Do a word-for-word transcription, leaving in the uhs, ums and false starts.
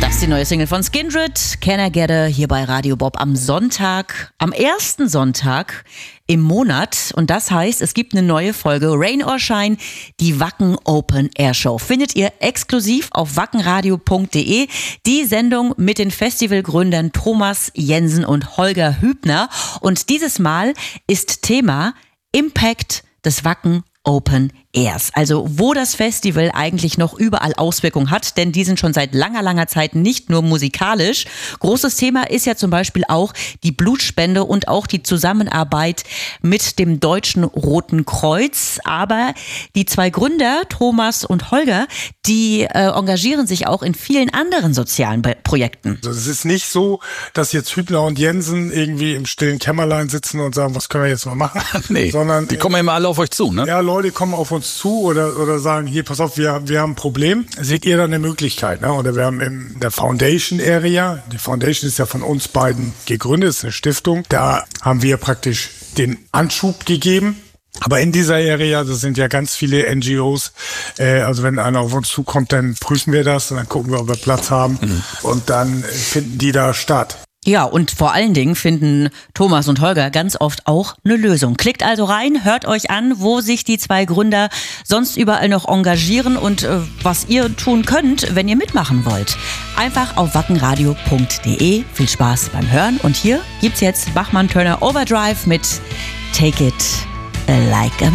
Das ist die neue Single von Skindred, Can I Get Her, hier bei Radio Bob am Sonntag, am ersten Sonntag im Monat. Und das heißt, es gibt eine neue Folge Rain or Shine, die Wacken Open Air Show. Findet ihr exklusiv auf wackenradio punkt de. Die Sendung mit den Festivalgründern Thomas Jensen und Holger Hübner. Und dieses Mal ist Thema Impact des Wacken Open Airs. Also wo das Festival eigentlich noch überall Auswirkungen hat, denn die sind schon seit langer, langer Zeit nicht nur musikalisch. Großes Thema ist ja zum Beispiel auch die Blutspende und auch die Zusammenarbeit mit dem Deutschen Roten Kreuz. Aber die zwei Gründer, Thomas und Holger, die äh, engagieren sich auch in vielen anderen sozialen Be- Projekten. Also es ist nicht so, dass jetzt Hübner und Jensen irgendwie im stillen Kämmerlein sitzen und sagen, was können wir jetzt mal machen? Nee, sondern die kommen ja immer alle auf euch zu, ne? Ja, Leute kommen auf uns zu oder oder sagen, hier, pass auf, wir, wir haben ein Problem. Seht ihr da eine Möglichkeit? Ne? Oder wir haben in der Foundation Area, die Foundation ist ja von uns beiden gegründet, ist eine Stiftung. Da haben wir praktisch den Anschub gegeben. Aber in dieser Area, das sind ja ganz viele N G Os, äh, also wenn einer auf uns zukommt, dann prüfen wir das und dann gucken wir, ob wir Platz haben mhm. und dann finden die da statt. Ja, und vor allen Dingen finden Thomas und Holger ganz oft auch eine Lösung. Klickt also rein, hört euch an, wo sich die zwei Gründer sonst überall noch engagieren und äh, was ihr tun könnt, wenn ihr mitmachen wollt. Einfach auf wackenradio punkt de. Viel Spaß beim Hören. Und hier gibt's jetzt Bachmann Turner Overdrive mit Take It Like a